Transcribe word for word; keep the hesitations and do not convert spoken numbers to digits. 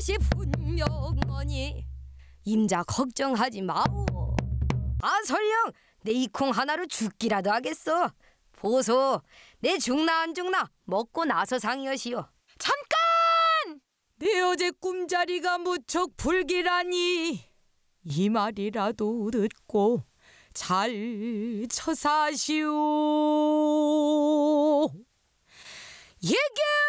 것이 분명하니 임자 걱정하지 마오. 아 설령 내 이 콩 하나로 죽기라도 하겠어. 보소, 내 죽나 안 죽나 먹고 나서 상이여시오. 잠깐! 내 어제 꿈자리가 무척 불길하니 이 말이라도 듣고 잘 처사시오. 예견!